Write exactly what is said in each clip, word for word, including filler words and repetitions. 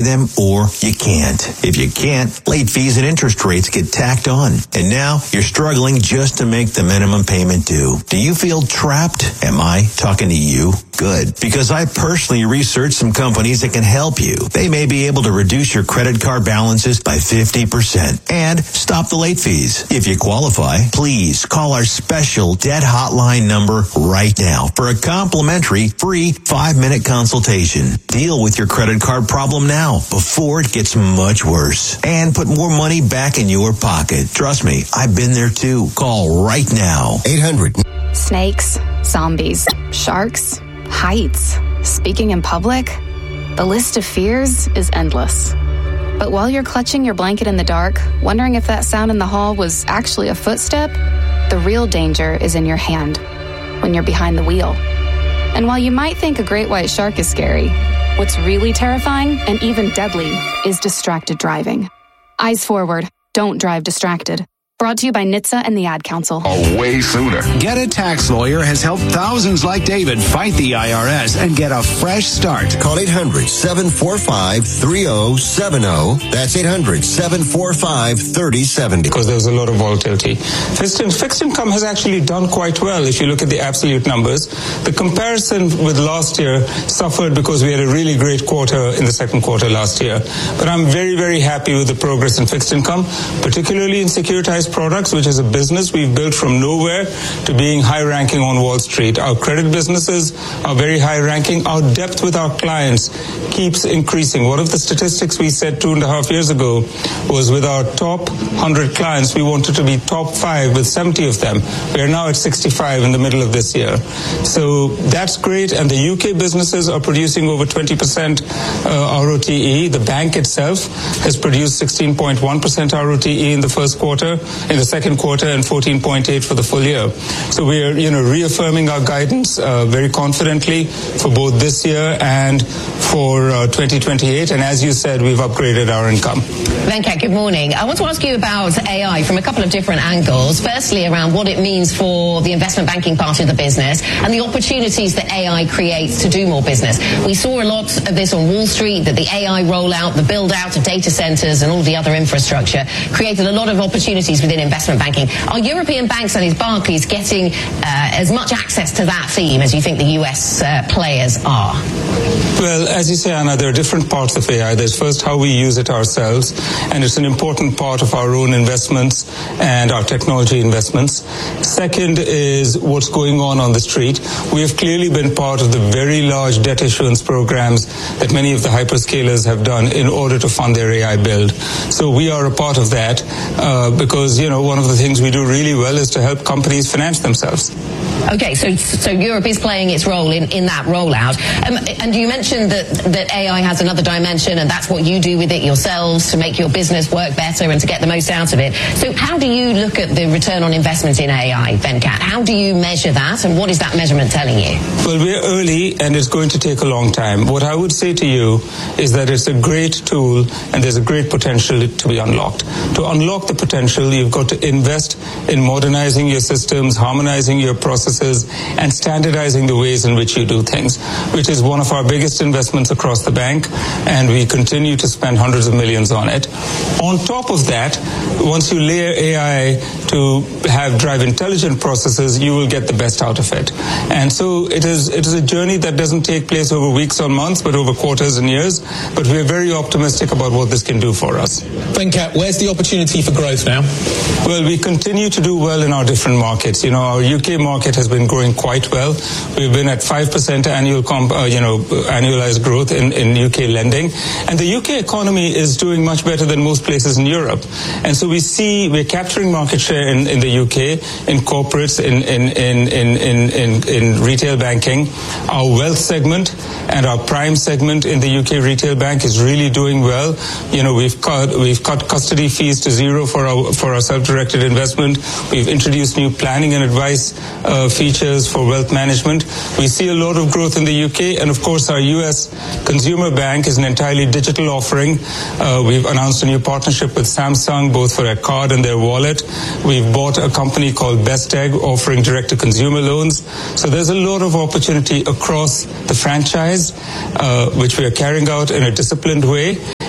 them or you can't. If you can't, late fees and interest rates get tacked on. And now you're struggling just to make the minimum payment due. Do you feel trapped? Am I talking to you? Good, because I personally researched some companies that can help you. They may be able to reduce your credit card balances by fifty percent and stop the late fees. If you qualify, please call our special debt hotline number right now for a complimentary free five-minute consultation. Deal with your credit card problem now before it gets much worse and put more money back in your pocket. Trust me, I've been there too. Call right now. eight hundred Snakes, zombies, sharks, heights, speaking in public. The list of fears is endless. But while you're clutching your blanket in the dark, wondering if that sound in the hall was actually a footstep, the real danger is in your hand when you're behind the wheel. And while you might think a great white shark is scary, what's really terrifying and even deadly is distracted driving. Eyes forward. Don't drive distracted. Brought to you by N H T S A and the Ad Council. Oh, way sooner. Get a Tax Lawyer has helped thousands like David fight the I R S and get a fresh start. Call eight hundred, seven four five, three oh seven oh. That's eight hundred, seven four five, three oh seven oh. Because there's a lot of volatility. Fixed, in, fixed income has actually done quite well if you look at the absolute numbers. The comparison with last year suffered because we had a really great quarter in the second quarter last year. But I'm very, very happy with the progress in fixed income, particularly in securitized products, which is a business we've built from nowhere to being high ranking on Wall Street. Our credit businesses are very high ranking. Our depth with our clients keeps increasing. One of the statistics we said two and a half years ago was with our top one hundred clients, we wanted to be top five with seventy of them. We are now at sixty-five in the middle of this year. So that's great. And the U K businesses are producing over twenty percent uh, R O T E. The bank itself has produced sixteen point one percent R O T E in the first quarter. In the second quarter, and fourteen point eight for the full year. So we are, you know, reaffirming our guidance uh, very confidently for both this year and for uh, twenty twenty-eight. And as you said, we've upgraded our income. Venkat, good morning. I want to ask you about A I from a couple of different angles. Firstly, around what it means for the investment banking part of the business and the opportunities that A I creates to do more business. We saw a lot of this on Wall Street, that the A I rollout, the build out of data centers and all the other infrastructure created a lot of opportunities within investment banking. Are European banks and is Barclays getting uh, as much access to that theme as you think the U S uh, players are? Well, as you say, Anna, there are different parts of A I. There's first how we use it ourselves, and it's an important part of our own investments and our technology investments. Second is what's going on on the street. We have clearly been part of the very large debt issuance programs that many of the hyperscalers have done in order to fund their A I build. So we are a part of that uh, because, you know, one of the things we do really well is to help companies finance themselves. Okay, so so Europe is playing its role in, in that rollout. Um, and you mentioned that, that A I has another dimension, and that's what you do with it yourselves to make your business work better and to get the most out of it. So how do you look at the return on investment in A I, Venkat? How do you measure that, and what is that measurement telling you? Well, we're early, and it's going to take a long time. What I would say to you is that it's a great tool, and there's a great potential to be unlocked. To unlock the potential, you've got to invest in modernizing your systems, harmonizing your processes, and standardizing the ways in which you do things, which is one of our biggest investments across the bank, and we continue to spend hundreds of millions on it. On top of that, once you layer A I to have drive intelligent processes, you will get the best out of it. And so it is it is a journey that doesn't take place over weeks or months, but over quarters and years. But we're very optimistic about what this can do for us. Venkat, where's the opportunity for growth now? Well, we continue to do well in our different markets. You know, our U K market has been growing quite well. We've been at five percent annual, comp, uh, you know, annualized growth in, in U K lending. And the U K economy is doing much better than most places in Europe. And so we see we're capturing market share in, in the U K, in corporates, in, in, in, in, in, in retail banking. Our wealth segment and our prime segment in the U K retail bank is really doing well. You know, we've cut, we've cut custody fees to zero for our, for our self-directed investment. We've introduced new planning and advice uh, features for wealth management. We see a lot of growth in the U K, and of course our U S consumer bank is an entirely digital offering. Uh, we've announced a new partnership with Samsung, both for their card and their wallet. We've bought a company called Best Egg, offering direct-to-consumer loans. So there's a lot of opportunity across the franchise, uh, which we are carrying out in a disciplined way.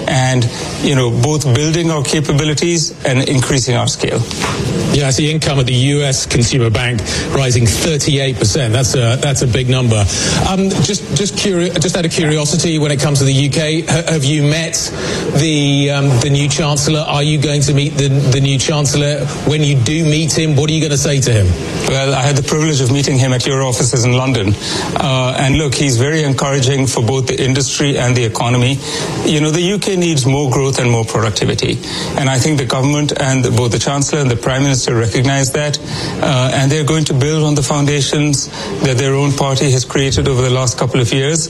and, you know, both building our capabilities and increasing our scale. Yeah, I see income at the U S Consumer Bank rising thirty-eight percent. That's a that's a big number. Um, just just curi- just out of curiosity, when it comes to the U K, ha- have you met the um, the new Chancellor? Are you going to meet the the new Chancellor? When you do meet him, what are you going to say to him? Well, I had the privilege of meeting him at your offices in London, uh, and look, he's very encouraging for both the industry and the economy. You know, the U K needs more growth and more productivity, and I think the government and the, both the Chancellor and the Prime Minister recognize that, uh, and they're going to build on the foundations that their own party has created over the last couple of years,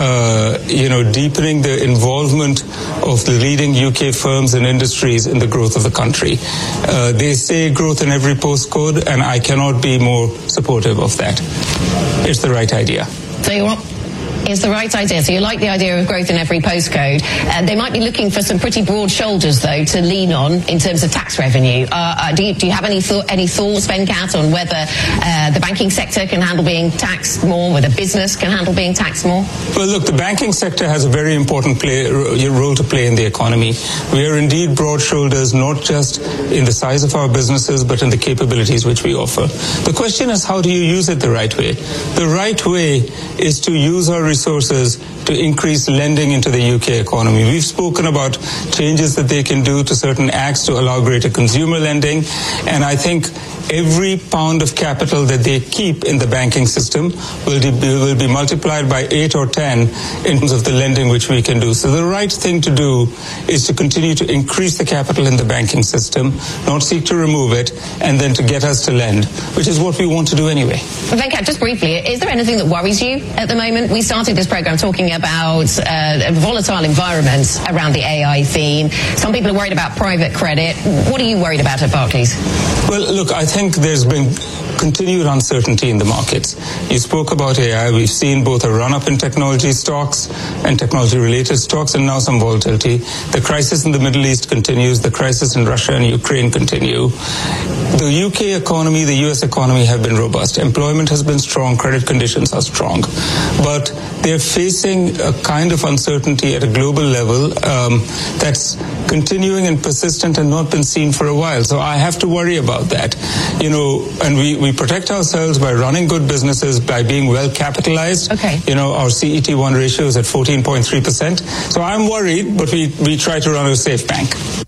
uh, you know, deepening the involvement of the leading U K firms and industries in the growth of the country. Uh, they say growth in every postcode, and I cannot be more supportive of that. It's the right idea. So you want... Is the right idea. So you like the idea of growth in every postcode. Uh, they might be looking for some pretty broad shoulders, though, to lean on in terms of tax revenue. Uh, uh, do, you, do you have any, th- any thoughts, Venkat, on whether uh, the banking sector can handle being taxed more, whether business can handle being taxed more? Well, look, the banking sector has a very important play, role to play in the economy. We are indeed broad shoulders, not just in the size of our businesses, but in the capabilities which we offer. The question is, how do you use it the right way? The right way is to use our resources to increase lending into the U K economy. We've spoken about changes that they can do to certain acts to allow greater consumer lending, and I think every pound of capital that they keep in the banking system will, de- will be multiplied by eight or ten in terms of the lending which we can do. So the right thing to do is to continue to increase the capital in the banking system, not seek to remove it, and then to get us to lend, which is what we want to do anyway. Venkat, just briefly, is there anything that worries you at the moment? We started this program talking about uh, a volatile environment around the A I theme. Some people are worried about private credit. What are you worried about at Barclays? Well, look, I think there's been continued uncertainty in the markets. You spoke about A I. We've seen both a run-up in technology stocks and technology-related stocks, and now some volatility. The crisis in the Middle East continues. The crisis in Russia and Ukraine continue. The U K economy, the U S economy have been robust. Employment has been strong. Credit conditions are strong. But they're facing a kind of uncertainty at a global level um, that's continuing and persistent and not been seen for a while. So I have to worry about that. You know, and we, we protect ourselves by running good businesses, by being well capitalized. Okay. You know, our C E T one ratio is at fourteen point three percent. So I'm worried, but we, we try to run a safe bank.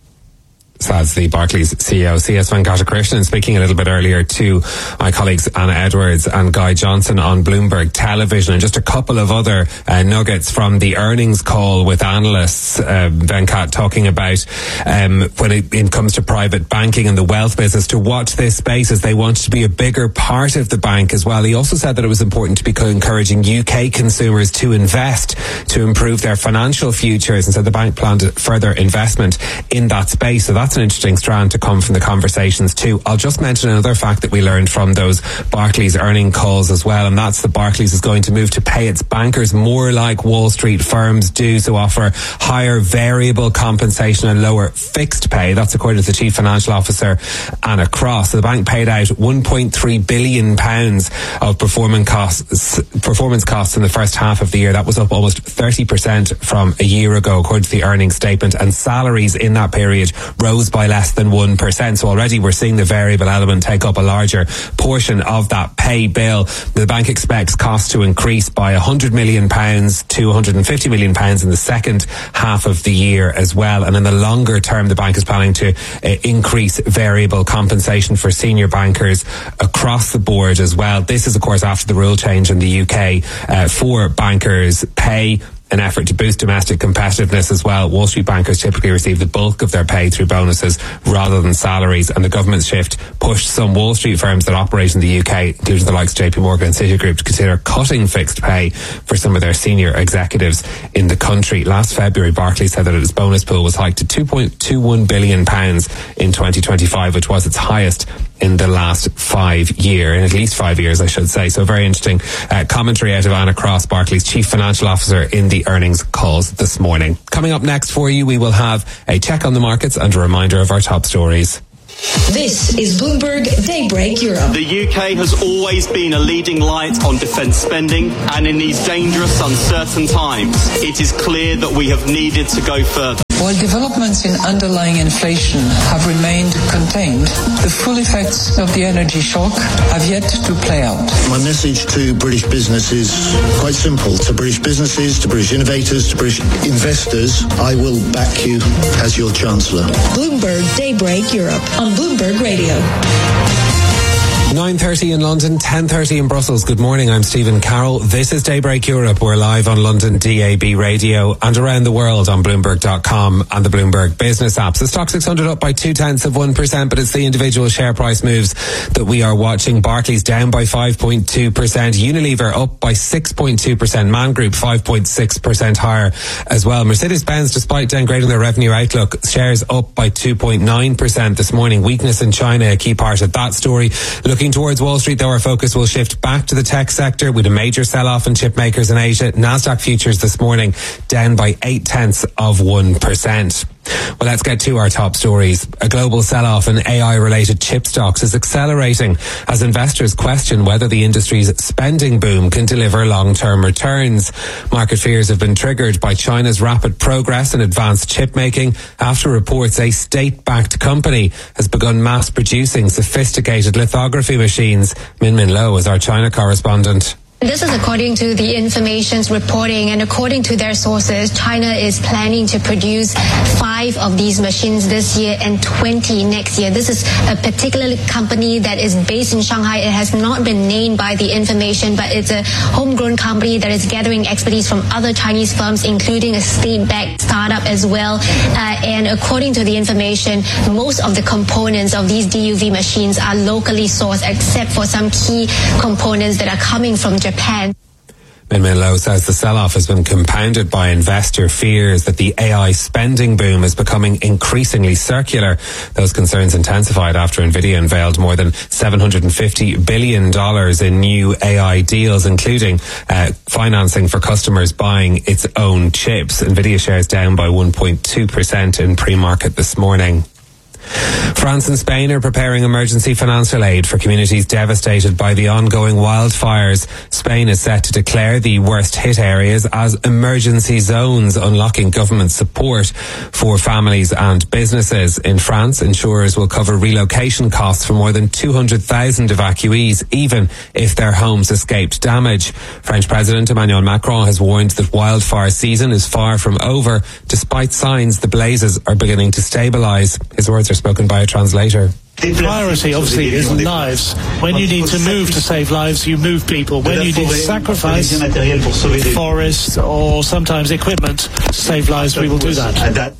As the Barclays C E O, C S Venkatakrishnan, speaking a little bit earlier to my colleagues Anna Edwards and Guy Johnson on Bloomberg Television, and just a couple of other uh, nuggets from the earnings call with analysts. Uh, Venkat talking about um, when it, it comes to private banking and the wealth business, to watch this space as they want to be a bigger part of the bank as well. He also said that it was important to be encouraging U K consumers to invest to improve their financial futures, and said the bank planned further investment in that space. So that's an interesting strand to come from the conversations too. I'll just mention another fact that we learned from those Barclays earning calls as well, and that's that Barclays is going to move to pay its bankers more like Wall Street firms do, so offer higher variable compensation and lower fixed pay. That's according to the Chief Financial Officer, Anna Cross. So the bank paid out one point three billion pounds of performance costs, performance costs in the first half of the year. That was up almost thirty percent from a year ago, according to the earnings statement, and salaries in that period rose by less than one percent. So already we're seeing the variable element take up a larger portion of that pay bill. The bank expects costs to increase by one hundred million pounds to one hundred fifty million pounds in the second half of the year as well. And in the longer term, the bank is planning to uh, increase variable compensation for senior bankers across the board as well. This is, of course, after the rule change in the U K uh, for bankers' pay, an effort to boost domestic competitiveness as well. Wall Street bankers typically receive the bulk of their pay through bonuses rather than salaries, and the government's shift pushed some Wall Street firms that operate in the U K, including the likes of J P Morgan and Citigroup, to consider cutting fixed pay for some of their senior executives in the country. Last February, Barclays said that its bonus pool was hiked to two point two one billion pounds in twenty twenty-five, which was its highest in the last five years, in at least five years, I should say. So very interesting uh, commentary out of Anna Cross, Barclays Chief Financial Officer, in the earnings calls this morning. Coming up next for you, we will have a check on the markets and a reminder of our top stories. This is Bloomberg Daybreak Europe. The U K has always been a leading light on defence spending, and in these dangerous, uncertain times, it is clear that we have needed to go further. While developments in underlying inflation have remained contained, the full effects of the energy shock have yet to play out. My message to British business is quite simple. To British businesses, to British innovators, to British investors, I will back you as your Chancellor. Bloomberg Daybreak Europe on Bloomberg Radio. nine thirty in London, ten thirty in Brussels. Good morning, I'm Stephen Carroll. This is Daybreak Europe. We're live on London D A B radio and around the world on Bloomberg dot com and the Bloomberg Business apps. The Stock six hundred up by two tenths of one percent, but it's the individual share price moves that we are watching. Barclays down by five point two percent. Unilever up by six point two percent. Man Group five point six percent higher as well. Mercedes-Benz, despite downgrading their revenue outlook, shares up by two point nine percent this morning. Weakness in China, a key part of that story. Looking towards Wall Street, though, our focus will shift back to the tech sector with a major sell-off in chip makers in Asia. Nasdaq futures this morning down by eight tenths of one percent. Well, let's get to our top stories. A global sell-off in A I-related chip stocks is accelerating as investors question whether the industry's spending boom can deliver long-term returns. Market fears have been triggered by China's rapid progress in advanced chip making after reports a state-backed company has begun mass-producing sophisticated lithography machines. Min Min Lo is our China correspondent. This is according to the information's reporting, and according to their sources, China is planning to produce five of these machines this year and twenty next year. This is a particular company that is based in Shanghai. It has not been named by the information, but it's a homegrown company that is gathering expertise from other Chinese firms, including a state-backed startup as well. Uh, and according to the information, most of the components of these D U V machines are locally sourced, except for some key components that are coming from Japan. Japan. Min Min Lo says the sell-off has been compounded by investor fears that the A I spending boom is becoming increasingly circular. Those concerns intensified after Nvidia unveiled more than seven hundred fifty billion dollars in new A I deals, including uh, financing for customers buying its own chips. Nvidia shares down by one point two percent in pre-market this morning. France and Spain are preparing emergency financial aid for communities devastated by the ongoing wildfires. Spain is set to declare the worst hit areas as emergency zones, unlocking government support for families and businesses. In France, insurers will cover relocation costs for more than two hundred thousand evacuees, even if their homes escaped damage. French President Emmanuel Macron has warned that wildfire season is far from over, despite signs the blazes are beginning to stabilise. His words are spoken by a translator. The priority, obviously, is lives. When you need to move to save lives, you move people. When you need to sacrifice forests or sometimes equipment to save lives, we will do that.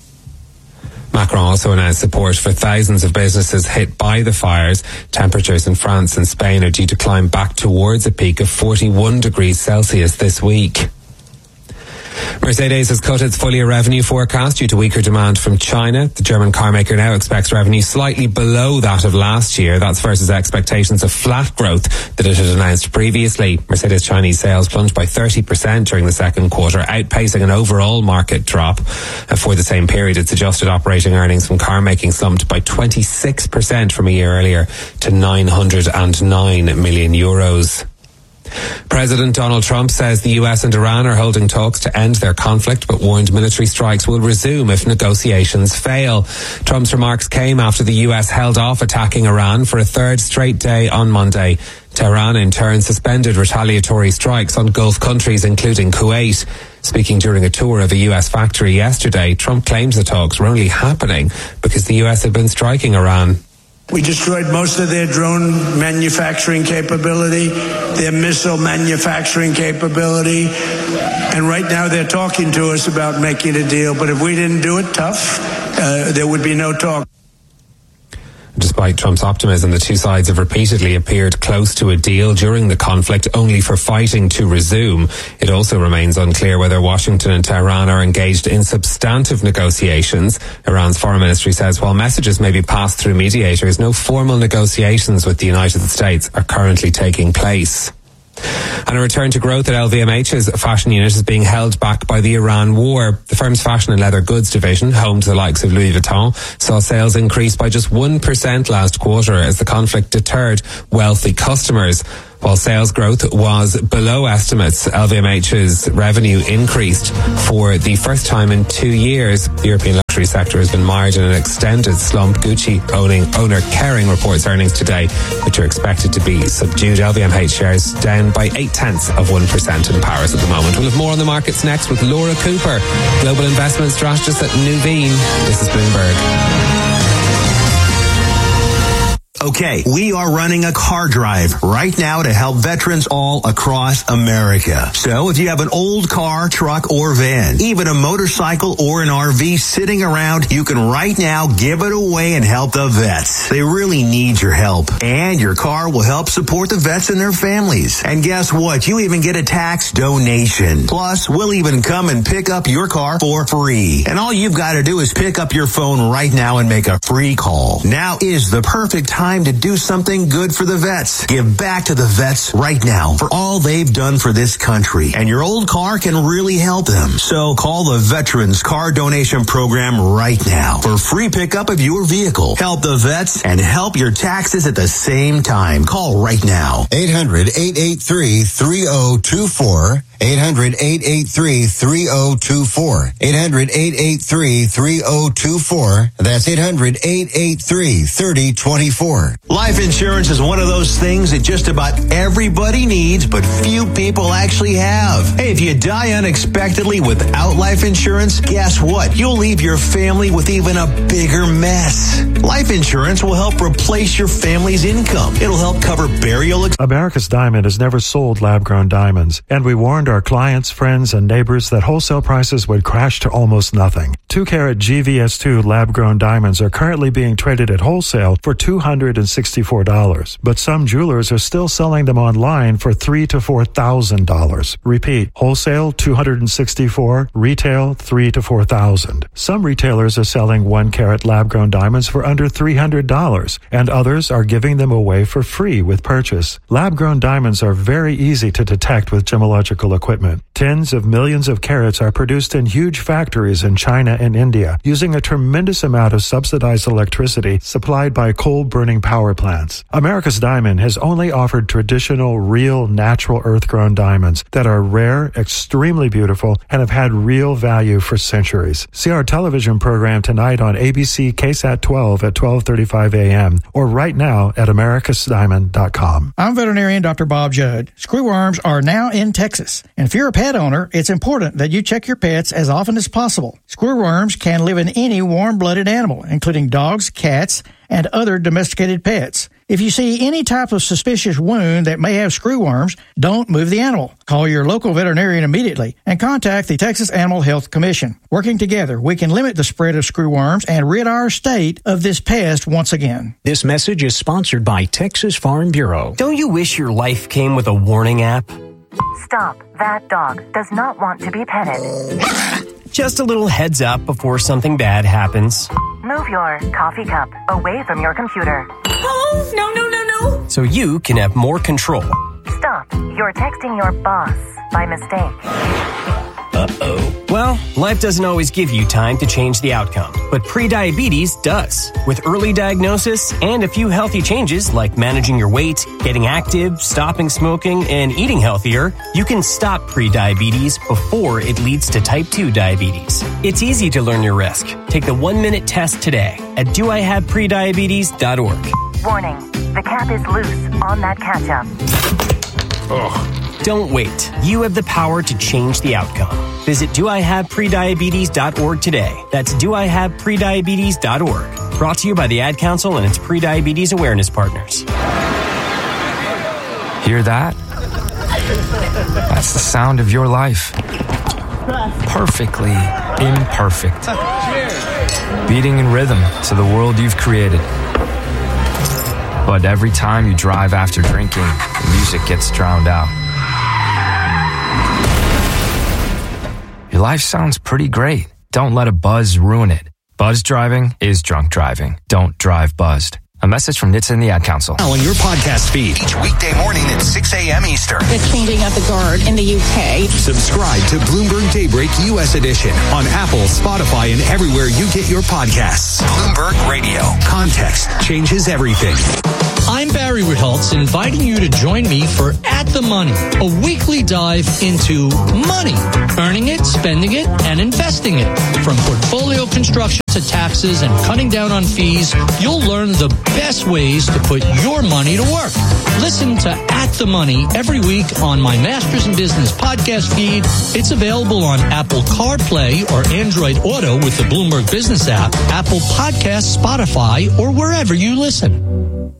Macron also announced support for thousands of businesses hit by the fires. Temperatures in France and Spain are due to climb back towards a peak of forty-one degrees Celsius this week. Mercedes has cut its full-year revenue forecast due to weaker demand from China. The German car maker now expects revenue slightly below that of last year. That's versus expectations of flat growth that it had announced previously. Mercedes Chinese sales plunged by thirty percent during the second quarter, outpacing an overall market drop. And for the same period, its adjusted operating earnings from car making slumped by twenty-six percent from a year earlier to nine hundred nine million euros. President Donald Trump says the U S and Iran are holding talks to end their conflict, but warned military strikes will resume if negotiations fail. Trump's remarks came after the U S held off attacking Iran for a third straight day on Monday. Tehran, in turn, suspended retaliatory strikes on Gulf countries, including Kuwait. Speaking during a tour of a U S factory yesterday, Trump claims the talks were only happening because the U S had been striking Iran. We destroyed most of their drone manufacturing capability, their missile manufacturing capability, and right now they're talking to us about making a deal. But if we didn't do it tough, uh, there would be no talk. Despite Trump's optimism, the two sides have repeatedly appeared close to a deal during the conflict, only for fighting to resume. It also remains unclear whether Washington and Tehran are engaged in substantive negotiations. Iran's foreign ministry says while messages may be passed through mediators, no formal negotiations with the United States are currently taking place. And a return to growth at L V M H's fashion unit is being held back by the Iran war. The firm's fashion and leather goods division, home to the likes of Louis Vuitton, saw sales increase by just one percent last quarter as the conflict deterred wealthy customers. While sales growth was below estimates, L V M H's revenue increased for the first time in two years. The European luxury sector has been mired in an extended slump. Gucci owning owner Kering reports earnings today, which are expected to be subdued. L V M H shares down by eight tenths of one percent in Paris at the moment. We'll have more on the markets next with Laura Cooper, global investment strategist at Nuveen. This is Bloomberg. Okay, we are running a car drive right now to help veterans all across America. So if you have an old car, truck, or van, even a motorcycle or an R V sitting around, you can right now give it away and help the vets. They really need your help. And your car will help support the vets and their families. And guess what? You even get a tax donation. Plus, we'll even come and pick up your car for free. And all you've got to do is pick up your phone right now and make a free call. Now is the perfect time to do something good for the vets. Give back to the vets right now for all they've done for this country. And your old car can really help them. So call the Veterans Car Donation Program right now for free pickup of your vehicle. Help the vets and help your taxes at the same time. Call right now. eight hundred, eight eight three, three oh two four. eight hundred, eight eight three, three oh two four. eight hundred, eight eight three, three oh two four. That's eight hundred, eight eight three, three oh two four. Life insurance is one of those things that just about everybody needs, but few people actually have. Hey, if you die unexpectedly without life insurance, guess what? You'll leave your family with even a bigger mess. Life insurance will help replace your family's income. It'll help cover burial expenses. America's Diamond has never sold lab-grown diamonds, and we warned our clients, friends, and neighbors that wholesale prices would crash to almost nothing. two carat G V S two lab-grown diamonds are currently being traded at wholesale for two hundred sixty-four dollars, but some jewelers are still selling them online for three thousand to four thousand dollars. Repeat, wholesale two hundred sixty-four dollars, retail three thousand to four thousand dollars. Some retailers are selling one carat lab-grown diamonds for under three hundred dollars, and others are giving them away for free with purchase. Lab-grown diamonds are very easy to detect with gemological equipment. Tens of millions of carats are produced in huge factories in China and India, using a tremendous amount of subsidized electricity supplied by coal-burning power plants. America's Diamond has only offered traditional, real, natural earth-grown diamonds that are rare, extremely beautiful, and have had real value for centuries. See our television program tonight on A B C K SAT twelve at twelve thirty-five a.m. or right now at americas diamond dot com. I'm veterinarian Doctor Bob Judd. Screwworms are now in Texas. And if you're a pet owner, it's important that you check your pets as often as possible. Screwworms can live in any warm-blooded animal, including dogs, cats, and other domesticated pets. If you see any type of suspicious wound that may have screwworms, don't move the animal. Call your local veterinarian immediately and contact the Texas Animal Health Commission. Working together, we can limit the spread of screwworms and rid our state of this pest once again. This message is sponsored by Texas Farm Bureau. Don't you wish your life came with a warning app? Stop. That dog does not want to be petted. Just a little heads up before something bad happens. Move your coffee cup away from your computer. Oh, no, no, no, no. So you can have more control. Stop. You're texting your boss by mistake. Uh-oh. Well, life doesn't always give you time to change the outcome, but prediabetes does. With early diagnosis and a few healthy changes like managing your weight, getting active, stopping smoking, and eating healthier, you can stop prediabetes before it leads to type two diabetes. It's easy to learn your risk. Take the one-minute test today at do I have prediabetes dot org. Warning, the cap is loose on that ketchup. Ugh. Don't wait. You have the power to change the outcome. Visit do I have prediabetes dot org today. That's do I have prediabetes dot org. Brought to you by the Ad Council and its pre-diabetes awareness partners. Hear that? That's the sound of your life. Perfectly imperfect. Beating in rhythm to the world you've created. But every time you drive after drinking, the music gets drowned out. Your life sounds pretty great. Don't let a buzz ruin it. Buzz driving is drunk driving. Don't drive buzzed. A message from N H T S A and the Ad Council. On your podcast feed each weekday morning at six a.m. Eastern. The changing of the guard in the U K. Subscribe to Bloomberg Daybreak U S Edition on Apple, Spotify, and everywhere you get your podcasts. Bloomberg Radio. Context changes everything. I'm Barry Ritholtz, inviting you to join me for At the Money, a weekly dive into money, earning it, spending it, and investing it. From portfolio construction to taxes and cutting down on fees, you'll learn the best ways to put your money to work. Listen to At the Money every week on my Masters in Business podcast feed. It's available on Apple CarPlay or Android Auto with the Bloomberg Business app, Apple Podcasts, Spotify, or wherever you listen.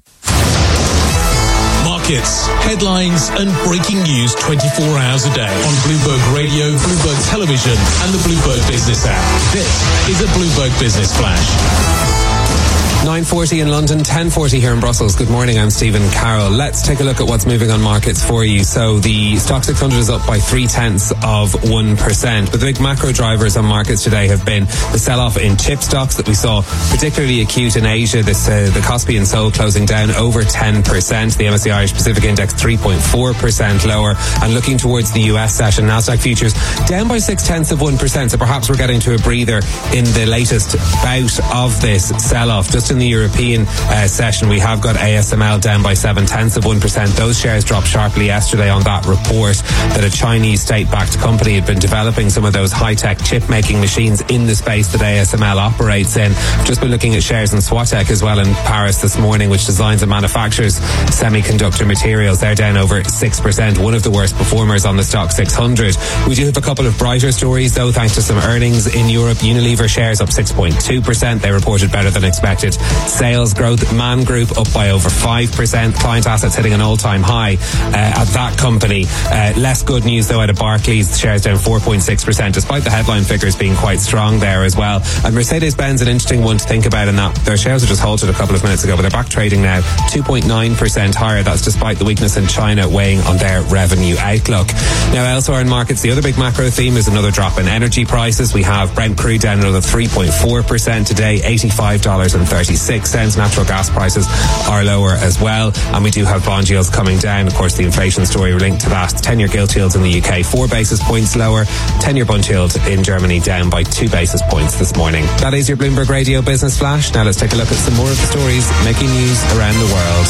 Markets, headlines, and breaking news twenty-four hours a day on Bloomberg Radio, Bloomberg Television, and the Bloomberg Business app. This is a Bloomberg Business Flash. nine forty in London, ten forty here in Brussels. Good morning, I'm Stephen Carroll. Let's take a look at what's moving on markets for you. So the Stock six hundred is up by three tenths of one percent. But the big macro drivers on markets today have been the sell-off in chip stocks that we saw particularly acute in Asia. This, uh, the Kospi and Seoul closing down over ten percent. The M S C I Irish Pacific Index three point four percent lower. And looking towards the U S session, Nasdaq futures down by six tenths of one percent. So perhaps we're getting to a breather in the latest bout of this sell-off. Just in the European uh, session, we have got A S M L down by seven tenths of one percent. Those shares dropped sharply yesterday on that report that a Chinese state-backed company had been developing some of those high-tech chip-making machines in the space that A S M L operates in. I've just been looking at shares in Swatec as well in Paris this morning, which designs and manufactures semiconductor materials. They're down over six percent, one of the worst performers on the Stock six hundred. We do have a couple of brighter stories, though, thanks to some earnings in Europe. Unilever shares up six point two percent. They reported better than expected sales growth. Man Group up by over five percent. Client assets hitting an all-time high uh, at that company. Uh, less good news, though, out of Barclays. Shares down four point six percent, despite the headline figures being quite strong there as well. And Mercedes-Benz, an interesting one to think about in that their shares were just halted a couple of minutes ago, but they're back trading now two point nine percent higher. That's despite the weakness in China weighing on their revenue outlook. Now, elsewhere in markets, the other big macro theme is another drop in energy prices. We have Brent crude down another three point four percent today, eighty-five dollars and thirty-six cents. Natural gas prices are lower as well. And we do have bond yields coming down. Of course, the inflation story linked to that. ten-year gilt yields in the U K, four basis points lower. ten-year bond yield in Germany down by two basis points this morning. That is your Bloomberg Radio Business Flash. Now let's take a look at some more of the stories making news around the world.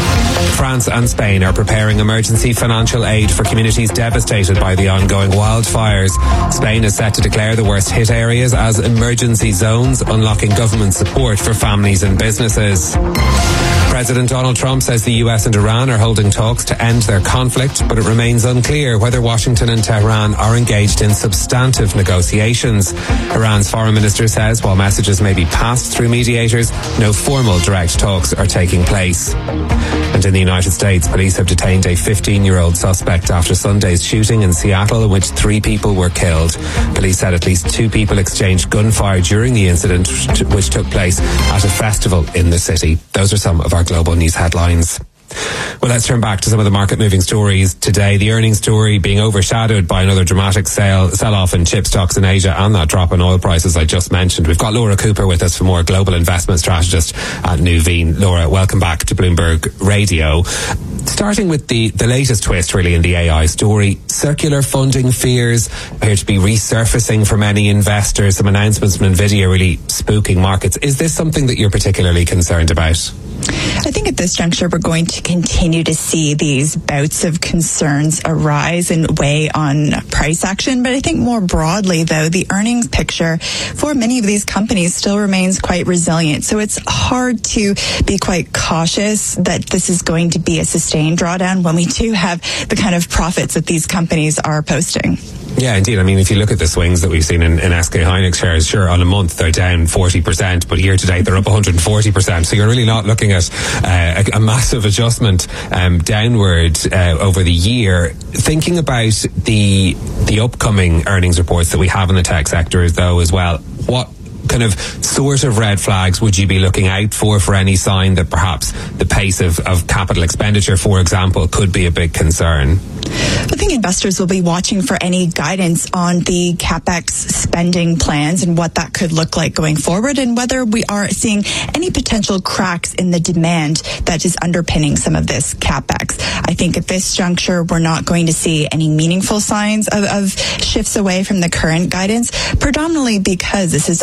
France and Spain are preparing emergency financial aid for communities devastated by the ongoing wildfires. Spain is set to declare the worst hit areas as emergency zones, unlocking government support for families and businesses. President Donald Trump says the U S and Iran are holding talks to end their conflict, but it remains unclear whether Washington and Tehran are engaged in substantive negotiations. Iran's foreign minister says while messages may be passed through mediators, no formal direct talks are taking place. And in the United States, police have detained a fifteen-year-old suspect after Sunday's shooting in Seattle in which three people were killed. Police said at least two people exchanged gunfire during the incident, which took place at a festival in the city. Those are some of our global news headlines. Well, let's turn back to some of the market-moving stories today. The earnings story being overshadowed by another dramatic sell, sell-off in chip stocks in Asia and that drop in oil prices I just mentioned. We've got Laura Cooper with us for more, global investment strategist at Nuveen. Laura, welcome back to Bloomberg Radio. Starting with the, the latest twist really in the A I story, circular funding fears appear to be resurfacing for many investors. Some announcements from NVIDIA really spooking markets. Is this something that you're particularly concerned about? I think at this juncture we're going to continue to see these bouts of concerns arise and weigh on price action. But I think more broadly, though, the earnings picture for many of these companies still remains quite resilient. So it's hard to be quite cautious that this is going to be a sustained drawdown when we do have the kind of profits that these companies are posting. Yeah, indeed. I mean, if you look at the swings that we've seen in, in S K Hynix shares, sure, on a month they're down forty percent, but year to date they're up one hundred forty percent. So you're really not looking at uh, a, a massive adjustment um, downward uh, over the year. Thinking about the the upcoming earnings reports that we have in the tech sector, though, as well, what kind of sort of red flags would you be looking out for for any sign that perhaps the pace of, of capital expenditure, for example, could be a big concern? I think investors will be watching for any guidance on the CapEx spending plans and what that could look like going forward, and whether we are seeing any potential cracks in the demand that is underpinning some of this CapEx. I think at this juncture, we're not going to see any meaningful signs of, of shifts away from the current guidance, predominantly because this is a backdrop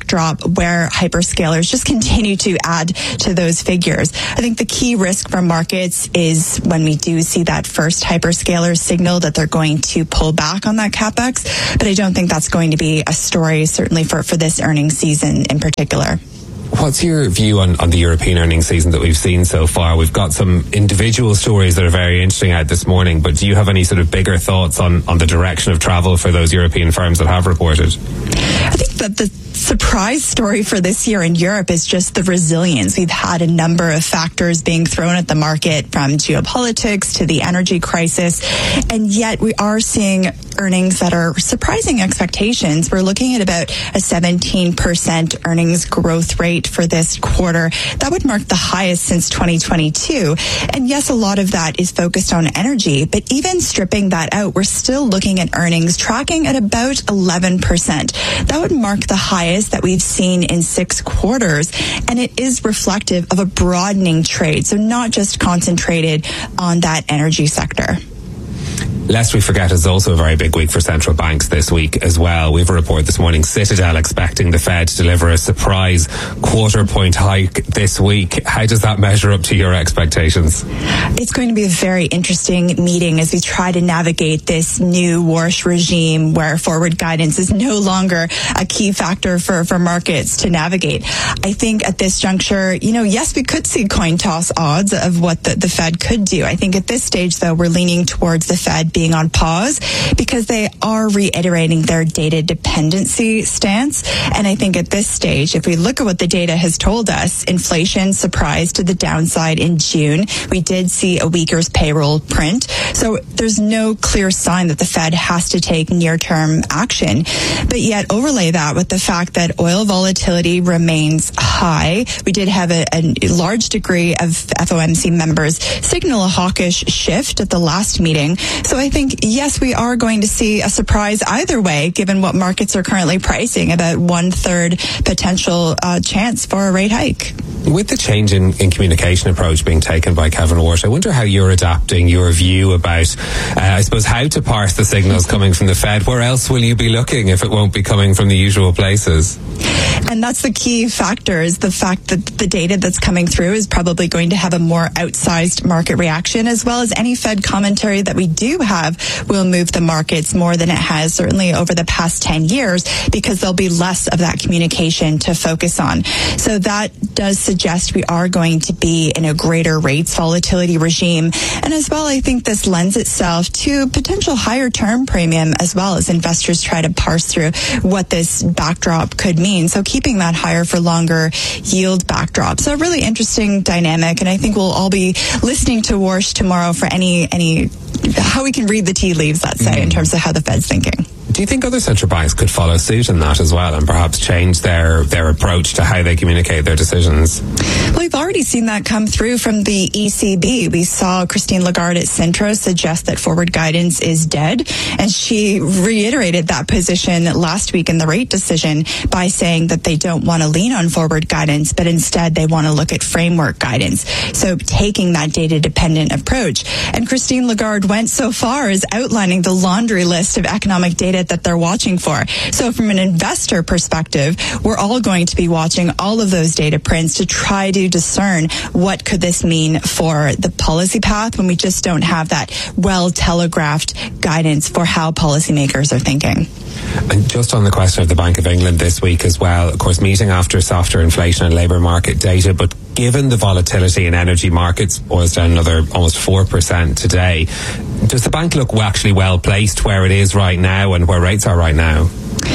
backdrop where hyperscalers just continue to add to those figures. I think the key risk for markets is when we do see that first hyperscaler signal that they're going to pull back on that CapEx, but I don't think that's going to be a story, certainly for, for this earnings season in particular. What's your view on, on the European earnings season that we've seen so far? We've got some individual stories that are very interesting out this morning, but do you have any sort of bigger thoughts on, on the direction of travel for those European firms that have reported? I think that the surprise story for this year in Europe is just the resilience. We've had a number of factors being thrown at the market, from geopolitics to the energy crisis, and yet we are seeing earnings that are surprising expectations. We're looking at about a seventeen percent earnings growth rate for this quarter. That would mark the highest since twenty twenty-two. And yes, a lot of that is focused on energy, but even stripping that out, we're still looking at earnings tracking at about eleven percent. That would mark the highest that we've seen in six quarters, and it is reflective of a broadening trade, so not just concentrated on that energy sector. Lest we forget, it's also a very big week for central banks this week as well. We have a report this morning, Citadel expecting the Fed to deliver a surprise quarter point hike this week. How does that measure up to your expectations? It's going to be a very interesting meeting as we try to navigate this new Warsh regime where forward guidance is no longer a key factor for, for markets to navigate. I think at this juncture, you know, yes, we could see coin toss odds of what the, the Fed could do. I think at this stage, though, we're leaning towards the Fed being on pause because they are reiterating their data dependency stance. And I think at this stage, if we look at what the data has told us, inflation surprised to the downside in June. We did see a weaker payroll print. So there's no clear sign that the Fed has to take near-term action. But yet overlay that with the fact that oil volatility remains high. We did have a, a large degree of F O M C members signal a hawkish shift at the last meeting. So I think, yes, we are going to see a surprise either way, given what markets are currently pricing, about one-third potential uh, chance for a rate hike. With the change in, in communication approach being taken by Kevin Warsh, I wonder how you're adapting your view about, uh, I suppose, how to parse the signals coming from the Fed. Where else will you be looking if it won't be coming from the usual places? And that's the key factor, is the fact that the data that's coming through is probably going to have a more outsized market reaction, as well as any Fed commentary that we do have will move the markets more than it has certainly over the past ten years, because there'll be less of that communication to focus on. So that does suggest we are going to be in a greater rates volatility regime. And as well, I think this lends itself to potential higher term premium as well, as investors try to parse through what this backdrop could mean. So keeping that higher for longer yield backdrop. So a really interesting dynamic. And I think we'll all be listening to Warsh tomorrow for any, any, how we can read the tea leaves, let's say, mm. in terms of how the Fed's thinking. Do you think other central banks could follow suit in that as well and perhaps change their, their approach to how they communicate their decisions? Well, we've already seen that come through from the E C B. We saw Christine Lagarde at Sintra suggest that forward guidance is dead, and she reiterated that position last week in the rate decision by saying that they don't want to lean on forward guidance, but instead they want to look at framework guidance. So taking that data-dependent approach. And Christine Lagarde went so far as outlining the laundry list of economic data that they're watching for. So from an investor perspective, we're all going to be watching all of those data prints to try to discern what could this mean for the policy path when we just don't have that well telegraphed guidance for how policymakers are thinking. And just on the question of the Bank of England this week as well, of course, meeting after softer inflation and labour market data, but given the volatility in energy markets, oil's down another almost four percent today, does the bank look actually well placed where it is right now and where rates are right now?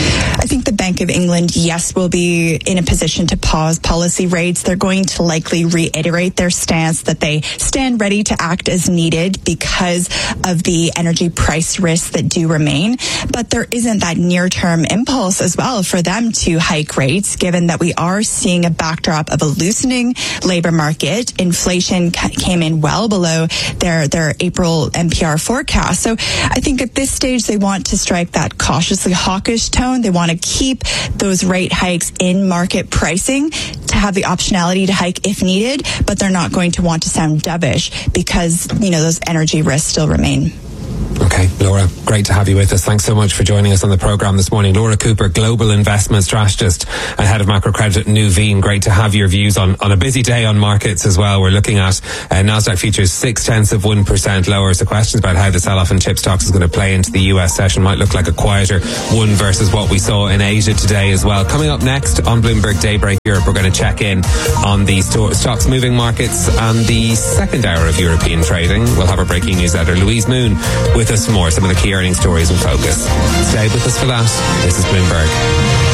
I think the Bank of England, yes, will be in a position to pause policy rates. They're going to likely reiterate their stance that they stand ready to act as needed because of the energy price risks that do remain. But there isn't that near-term impulse as well for them to hike rates, given that we are seeing a backdrop of a loosening labor market. Inflation came in well below their, their April N P R forecast. So I think at this stage, they want to strike that cautiously hawkish tone. They want to keep those rate hikes in market pricing to have the optionality to hike if needed, but they're not going to want to sound dovish because, you know, those energy risks still remain. Okay, Laura, great to have you with us. Thanks so much for joining us on the programme this morning. Laura Cooper, Global Investment Strategist and Head of Macro Credit at Nuveen. Great to have your views on, on a busy day on markets as well. We're looking at uh, Nasdaq futures six tenths of one percent lower. So questions about how the sell-off in chip stocks is going to play into the U S session might look like a quieter one versus what we saw in Asia today as well. Coming up next on Bloomberg Daybreak Europe, we're going to check in on the sto- stocks moving markets and the second hour of European trading. We'll have our breaking news editor, Louise Moon, with us more, some of the key earnings stories in focus. Stay with us for that. This is Bloomberg.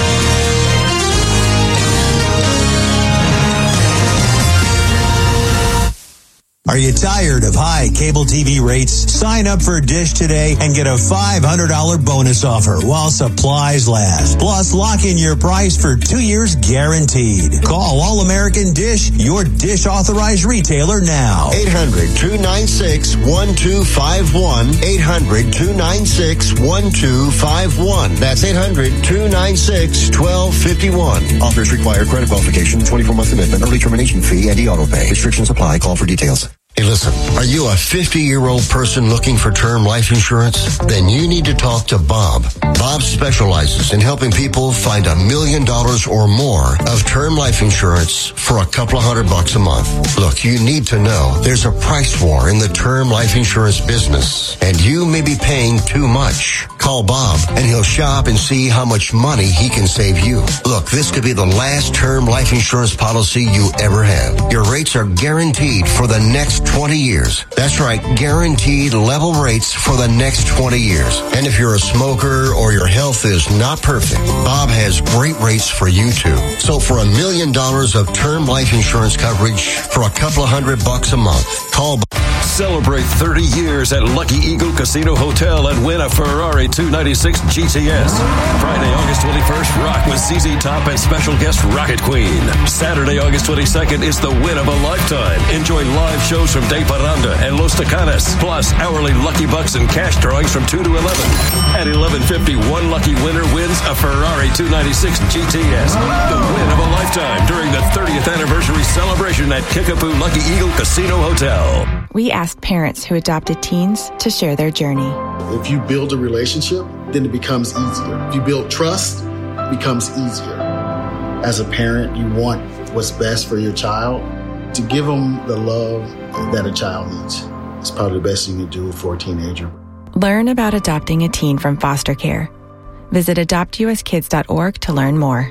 Are you tired of high cable T V rates? Sign up for Dish today and get a five hundred dollars bonus offer while supplies last. Plus, lock in your price for two years guaranteed. Call All American Dish, your Dish authorized retailer now. eight hundred, two nine six, one two five one. eight hundred, two nine six, one two five one. That's eight hundred, two nine six, one two five one. Offers require credit qualification, twenty-four month commitment, early termination fee, and e-auto pay. Restrictions apply. Call for details. Hey, listen, are you a fifty-year-old person looking for term life insurance? Then you need to talk to Bob. Bob specializes in helping people find a million dollars or more of term life insurance for a couple of hundred bucks a month. Look, you need to know there's a price war in the term life insurance business, and you may be paying too much. Call Bob, and he'll shop and see how much money he can save you. Look, this could be the last term life insurance policy you ever have. Your rates are guaranteed for the next twenty years. That's right, guaranteed level rates for the next twenty years. And if you're a smoker or your health is not perfect, Bob has great rates for you too. So for a million dollars of term life insurance coverage for a couple of hundred bucks a month, call Bob. Celebrate thirty years at Lucky Eagle Casino Hotel and win a Ferrari two ninety-six G T S. Friday, August twenty-first, rock with Z Z Top and special guest Rocket Queen. Saturday, August twenty-second is the win of a lifetime. Enjoy live shows from De Parranda and Los Tacanas, plus hourly Lucky Bucks and cash drawings from two to eleven. At eleven fifty, one lucky winner wins a Ferrari two ninety-six G T S. The win of a lifetime during the thirtieth anniversary celebration at Kickapoo Lucky Eagle Casino Hotel. We asked parents who adopted teens to share their journey. If you build a relationship, then it becomes easier. If you build trust, it becomes easier. As a parent, you want what's best for your child. To give them the love that a child needs is probably the best you can do for a teenager. Learn about adopting a teen from foster care. Visit adopt u s kids dot org to learn more.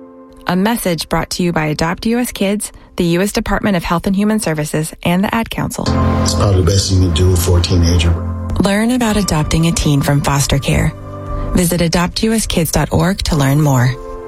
A message brought to you by Adopt U S Kids, the U S Department of Health and Human Services, and the Ad Council. It's probably the best you can do for a teenager. Learn about adopting a teen from foster care. Visit adopt u s kids dot org to learn more.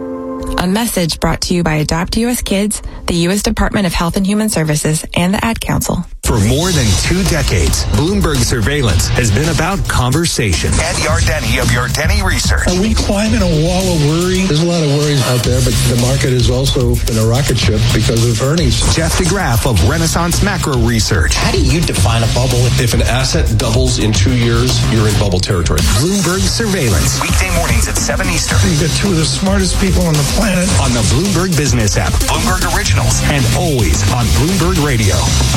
A message brought to you by Adopt U S Kids, the U S Department of Health and Human Services, and the Ad Council. For more than two decades, Bloomberg Surveillance has been about conversation. Andy Ardeni of Ardeni Research. Are we climbing a wall of worry? There's a lot of worries out there, but the market is also in a rocket ship because of earnings. Jeff DeGraff of Renaissance Macro Research. How do you define a bubble? If an asset doubles in two years, you're in bubble territory. Bloomberg Surveillance. Weekday mornings at seven Eastern. You got two of the smartest people on the planet. On the Bloomberg Business app. Bloomberg Originals. And always on Bloomberg Radio.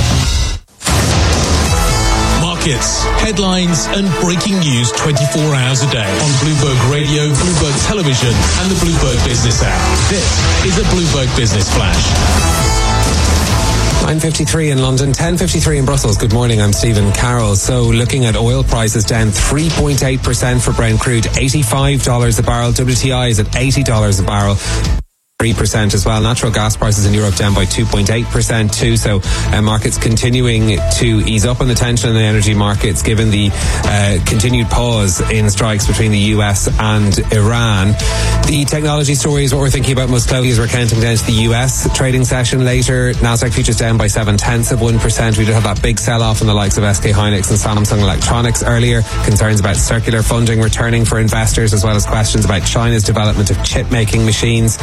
Markets, headlines, and breaking news twenty-four hours a day on Bloomberg Radio, Bloomberg Television, and the Bloomberg Business app. This is a Bloomberg Business Flash. nine fifty-three in London, ten fifty-three in Brussels. Good morning, I'm Stephen Carroll. So looking at oil prices down three point eight percent for Brent crude, eighty-five dollars a barrel. W T I is at eighty dollars a barrel. three percent as well. Natural gas prices in Europe down by two point eight percent too. So uh, markets continuing to ease up on the tension in the energy markets given the uh, continued pause in strikes between the U S and Iran. The technology story is what we're thinking about most closely as we're counting down to the U S trading session later. Nasdaq futures down by seven tenths of one percent. We did have that big sell-off in the likes of S K Hynix and Samsung Electronics earlier. Concerns about circular funding returning for investors as well as questions about China's development of chip-making machines. Uh,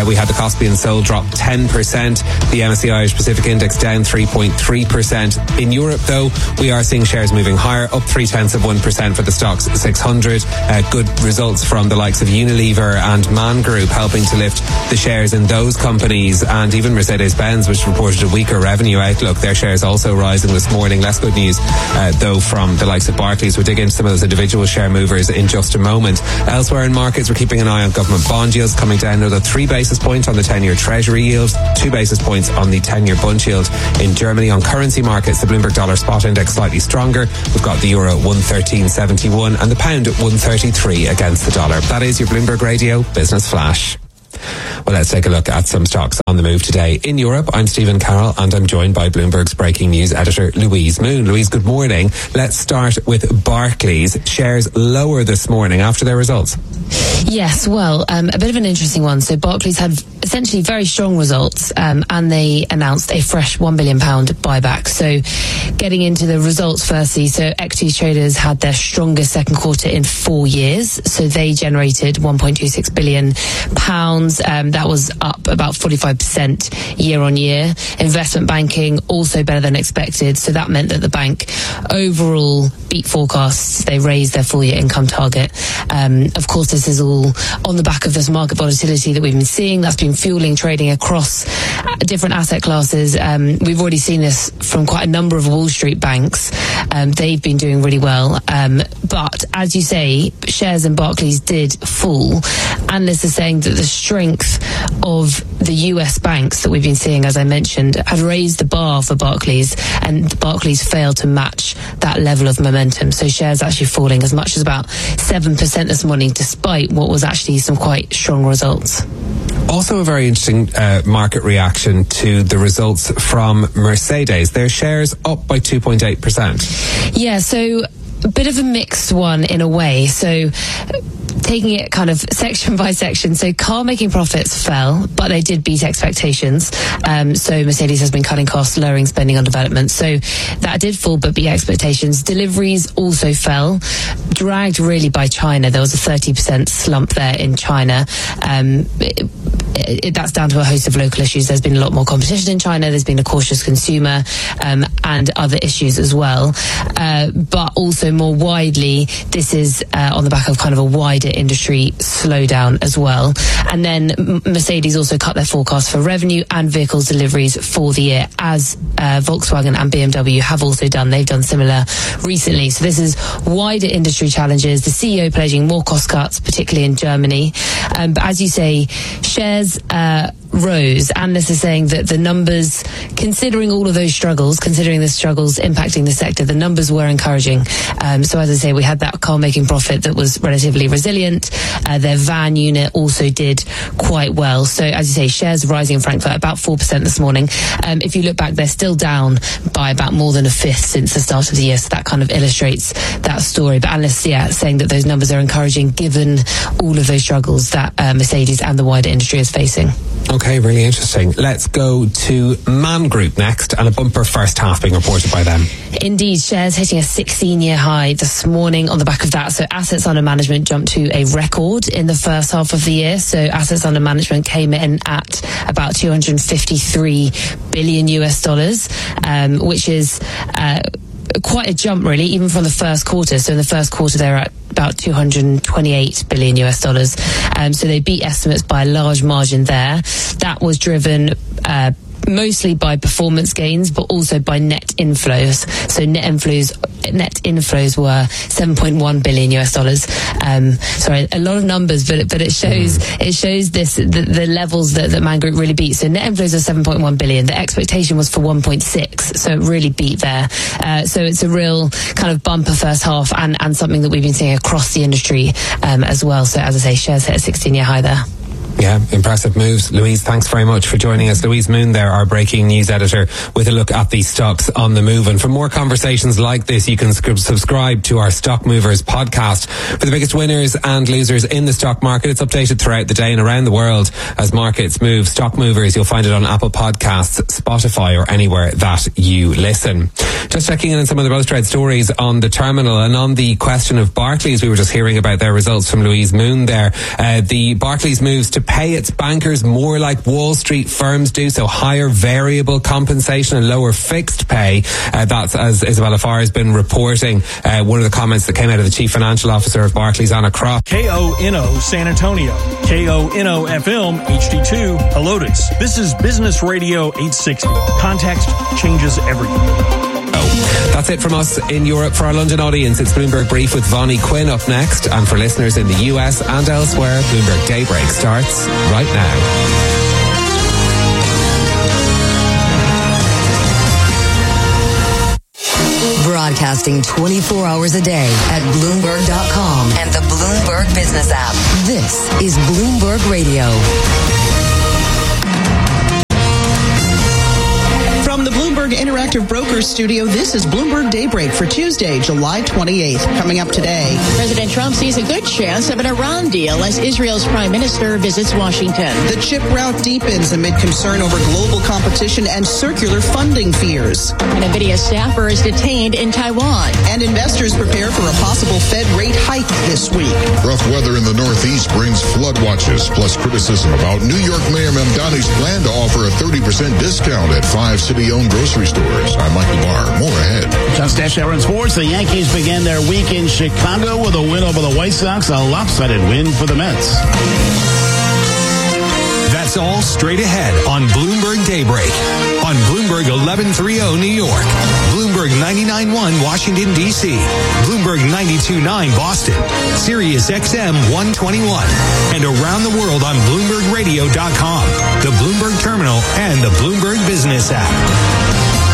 Uh, we had the Kospi and Seoul drop ten percent. The M S C I Irish Pacific Index down three point three percent. In Europe, though, we are seeing shares moving higher, up three tenths of one percent for the Stoxx six hundred. Uh, good results from the likes of Unilever and Man Group helping to lift the shares in those companies, and even Mercedes-Benz, which reported a weaker revenue outlook. Their shares also rising this morning. Less good news, uh, though, from the likes of Barclays. We'll dig into some of those individual share movers in just a moment. Elsewhere in markets, we're keeping an eye on government bond yields coming down another three basis points on the ten-year Treasury yield, two basis points on the ten-year Bund yield. In Germany, on currency markets, the Bloomberg Dollar Spot Index slightly stronger. We've got the euro at one thirteen seventy-one and the pound at one thirty-three against the dollar. That is your Bloomberg Radio Business Flash. Well, let's take a look at some stocks on the move today. In Europe, I'm Stephen Carroll and I'm joined by Bloomberg's breaking news editor, Louise Moon. Louise, good morning. Let's start with Barclays. Shares lower this morning after their results. Yes, well, um, a bit of an interesting one. So Barclays had essentially very strong results um, and they announced a fresh one billion pounds buyback. So getting into the results firstly, so equity traders had their strongest second quarter in four years. So they generated one point two six billion pounds. Um, that was up about forty-five percent year on year. Investment banking also better than expected. So that meant that the bank overall beat forecasts. They raised their full year income target. Um, of course, this is all on the back of this market volatility that we've been seeing. That's been fueling trading across different asset classes. Um, we've already seen this from quite a number of Wall Street banks. Um, they've been doing really well. Um, but as you say, shares in Barclays did fall. Analysts are saying that the strength of the U S banks that we've been seeing, as I mentioned, have raised the bar for Barclays, and Barclays failed to match that level of momentum. So shares actually falling as much as about seven percent this morning, despite what was actually some quite strong results. Also a very interesting uh, market reaction to the results from Mercedes. Their shares up by two point eight percent. Yeah, so a bit of a mixed one in a way. So taking it kind of section by section. So car making profits fell, but they did beat expectations. Um, so Mercedes has been cutting costs, lowering spending on development. So that did fall, but beat expectations. Deliveries also fell, dragged really by China. There was a thirty percent slump there in China. Um, it, it, that's down to a host of local issues. There's been a lot more competition in China. There's been a cautious consumer um, and other issues as well. Uh, but also more widely, this is uh, on the back of kind of a wider industry slowdown as well. And then Mercedes also cut their forecast for revenue and vehicles deliveries for the year, as uh, Volkswagen and B M W have also done. They've done similar recently. So this is wider industry challenges. The C E O pledging more cost cuts, particularly in Germany. Um, but as you say, shares uh, rose. Analysts are saying that the numbers, considering all of those struggles, considering the struggles impacting the sector, the numbers were encouraging. Um, so as I say, we had that car making profit that was relatively resilient. Uh, their van unit also did quite well. So as you say, shares rising in Frankfurt about four percent this morning. Um, if you look back, they're still down by about more than a fifth since the start of the year. So that kind of illustrates that story. But analysts, yeah, saying that those numbers are encouraging given all of those struggles that uh, Mercedes and the wider industry is facing. Okay, really interesting. Let's go to Man Group next, and a bumper first half being reported by them. Indeed, shares hitting a sixteen-year high this morning on the back of that. So assets under management jumped to a record in the first half of the year. So assets under management came in at about two hundred fifty-three billion U S dollars, um, which is uh, quite a jump, really, even from the first quarter. So in the first quarter, they were at about two hundred twenty-eight billion U S dollars. Um, so they beat estimates by a large margin there. That was driven uh, mostly by performance gains, but also by net inflows. So net inflows, net inflows were seven point one billion U S dollars. Um, sorry, a lot of numbers, but but it shows mm. it shows this the, the levels that, that Man Group really beat. So net inflows are seven point one billion. The expectation was for one point six, so it really beat there. Uh, so it's a real kind of bumper first half, and and something that we've been seeing across the industry um, as well. So as I say, shares hit a sixteen-year high there. Yeah, impressive moves. Louise, thanks very much for joining us. Louise Moon there, our breaking news editor, with a look at these stocks on the move. And for more conversations like this, you can subscribe to our Stock Movers podcast for the biggest winners and losers in the stock market. It's updated throughout the day and around the world as markets move. Stock Movers, you'll find it on Apple Podcasts, Spotify, or anywhere that you listen. Just checking in on some of the most read stories on the terminal, and on the question of Barclays, we were just hearing about their results from Louise Moon there. Uh, the Barclays moves to pay its bankers more like Wall Street firms do, so higher variable compensation and lower fixed pay. Uh, that's, as Isabella Farr has been reporting, uh, one of the comments that came out of the Chief Financial Officer of Barclays, Anna Croft. K O N O San Antonio, K O N O F M H D two Helotes. This is Business Radio eight sixty. Context changes everything. Oh, that's it from us in Europe. For our London audience, it's Bloomberg Brief with Vonnie Quinn up next. And for listeners in the U S and elsewhere, Bloomberg Daybreak starts right now. Broadcasting twenty-four hours a day at Bloomberg dot com and the Bloomberg Business app. This is Bloomberg Radio. From the Bloomberg Interactive Brokers Studio, this is Bloomberg Daybreak for Tuesday, July twenty-eighth. Coming up today, President Trump sees a good chance of an Iran deal as Israel's prime minister visits Washington. The chip rout deepens amid concern over global competition and circular funding fears. An NVIDIA staffer is detained in Taiwan. And investors prepare for a possible Fed rate hike this week. Rough weather in the Northeast brings flood watches, plus criticism about New York Mayor Mamdani's plan to offer a thirty percent discount at five city-owned grocery stores. I'm Michael Barr. More ahead. Just Dash Aaron Sports. The Yankees began their week in Chicago with a win over the White Sox, a lopsided win for the Mets. That's all straight ahead on Bloomberg Daybreak. On Bloomberg eleven thirty New York. Bloomberg ninety-nine point one Washington, D C. Bloomberg ninety-two point nine Boston. Sirius X M one twenty-one. And around the world on Bloomberg Radio dot com, the Bloomberg Terminal, and the Bloomberg Business app.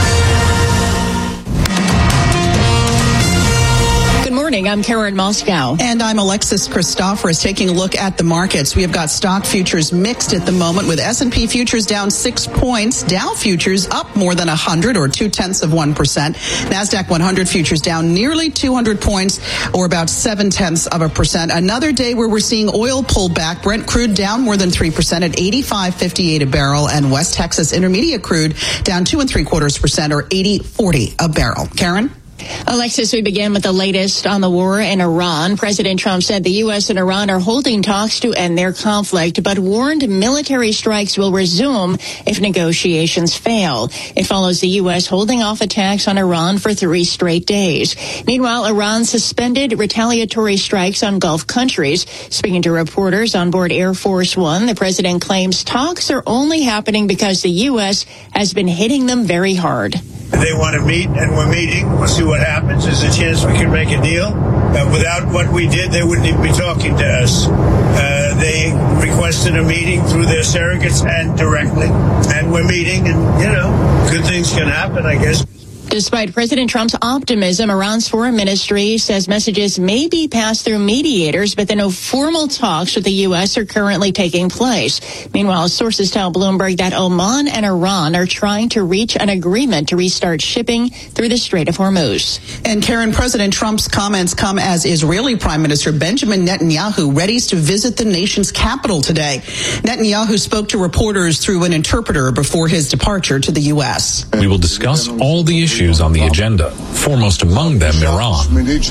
Good morning. I'm Karen Moscow. And I'm Alexis Christoforous. Taking a look at the markets, we have got stock futures mixed at the moment, with S and P futures down six points, Dow futures up more than one hundred, or two-tenths of one percent. NASDAQ one hundred futures down nearly two hundred points, or about seven-tenths of a percent. Another day where we're seeing oil pull back. Brent crude down more than three percent at eighty-five fifty-eight a barrel, and West Texas Intermediate crude down two and three quarters percent, or eighty forty a barrel. Karen? Alexis, we begin with the latest on the war in Iran. President Trump said the U S and Iran are holding talks to end their conflict, but warned military strikes will resume if negotiations fail. It follows the U S holding off attacks on Iran for three straight days. Meanwhile, Iran suspended retaliatory strikes on Gulf countries. Speaking to reporters on board Air Force One, the president claims talks are only happening because the U S has been hitting them very hard. They want to meet, and we're meeting. We'll see what happens. There's a chance we can make a deal. Uh, without what we did, they wouldn't even be talking to us. Uh, they requested a meeting through their surrogates and directly, and we're meeting, and, you know, good things can happen, I guess. Despite President Trump's optimism, Iran's foreign ministry says messages may be passed through mediators, but that no formal talks with the U S are currently taking place. Meanwhile, sources tell Bloomberg that Oman and Iran are trying to reach an agreement to restart shipping through the Strait of Hormuz. And Karen, President Trump's comments come as Israeli Prime Minister Benjamin Netanyahu readies to visit the nation's capital today. Netanyahu spoke to reporters through an interpreter before his departure to the U S. We will discuss all the issues on the agenda, foremost among them Iran.